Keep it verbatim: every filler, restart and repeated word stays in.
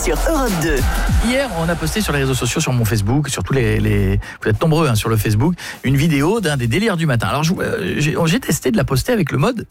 sur Europe deux. Hier, on a posté sur les réseaux sociaux, sur mon Facebook, sur tous les, les vous êtes nombreux hein, sur le Facebook, une vidéo d'un des délires du matin. Alors, je- euh, j'ai, j'ai testé de la poster avec le mode